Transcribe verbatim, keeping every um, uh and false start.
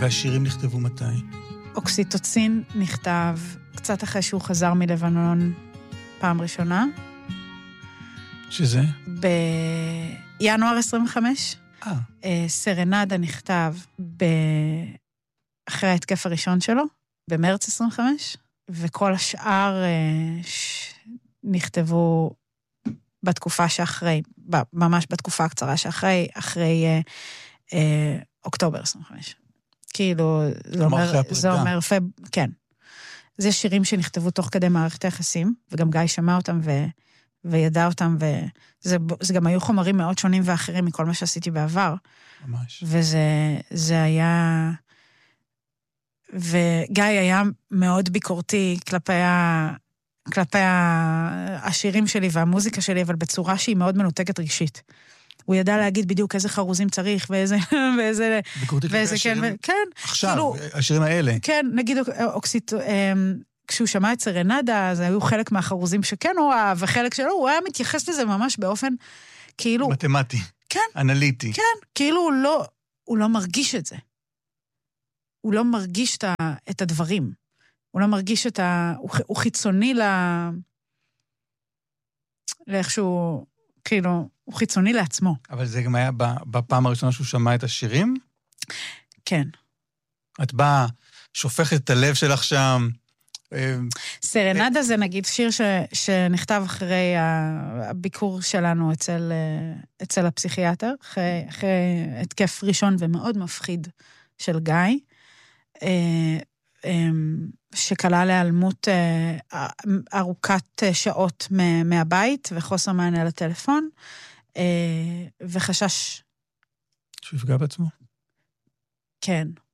והשירים נכתבו מתי? אוקסיטוצין נכתב קצת אחרי שהוא חזר מלבנון פעם ראשונה. שזה? בינואר עשרים וחמש. אה. סרנדה נכתב ב... אחרי ההתקף הראשון שלו, במרץ עשרים וחמש, וכל השאר ש... נכתבו בתקופה שאחרי, ממש בתקופה הקצרה שאחרי, אחרי אה, אה, אוקטובר עשרים וחמש. כאילו, זה אומר, זה אומר, כן. זה שירים שנכתבו תוך כדי מערכת היחסים, וגם גיא שמע אותם ו, וידע אותם, וזה זה גם היו חומרים מאוד שונים ואחרים מכל מה שעשיתי בעבר. ממש. וזה זה היה, וגיא היה מאוד ביקורתי כלפי ה... כלפי השירים שלי והמוזיקה שלי, אבל בצורה שהיא מאוד מנותקת רגשית. הוא ידע להגיד בדיוק איזה חרוזים צריך, ואיזה, ואיזה, ואיזה, כן, כן. עכשיו, השירים האלה. כן, נגיד, אוקסיט, כשהוא שמע את סרנדה, אז היו חלק מהחרוזים שכן הוא אהב, וחלק שלא, הוא היה מתייחס לזה ממש באופן, כאילו... מתמטי. כן. אנליטי. כן, כאילו הוא לא, הוא לא מרגיש את זה. הוא לא מרגיש את הדברים. הוא לא מרגיש את ה... הוא חיצוני ל... לאיכשהו, כאילו, הוא חיצוני לעצמו. אבל זה גם היה בפעם הראשונה שהוא שמע את השירים? כן. את באה, שופכת את הלב שלך שם. סרנדה זה נגיד שיר ש... שנכתב אחרי הביקור שלנו אצל, אצל הפסיכיאטר, אחרי, אחרי התקף ראשון ומאוד מפחיד של גיא. שכלל להיעלמות ארוכת שעות מהבית, וחוסר מענה לטלפון, וחשש... שהוא יפגע בעצמו? כן.